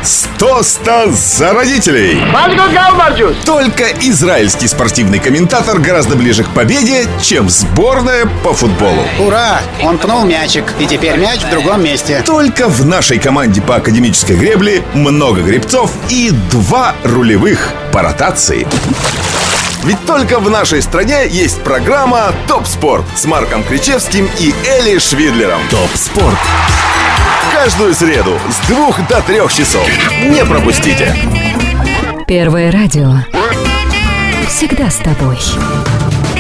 100 за родителей. Только израильский спортивный комментатор гораздо ближе к победе, чем сборная по футболу. Ура! Он пнул мячик, и теперь мяч в другом месте. Только в нашей команде по академической гребле много гребцов и 2 рулевых по ротации. Ведь только в нашей стране есть программа «Топ Спорт» с Марком Кричевским и Эли Швидлером. ТОП СПОРТ. Каждую среду с 2 до 3 часов. Не пропустите. Первое радио. Всегда с тобой.